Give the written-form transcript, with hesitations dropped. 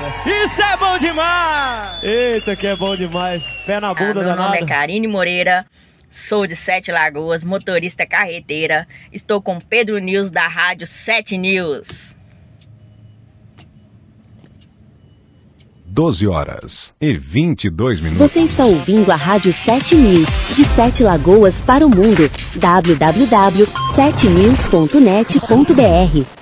Isso é bom demais! Eita, que é bom demais. Pé na bunda danado. Meu nome é Karine Moreira, sou de Sete Lagoas, motorista carreteira. Estou com Pedro News da Rádio 7 News. 12h22. Você está ouvindo a Rádio 7 News, de Sete Lagoas para o mundo. www.7news.net.br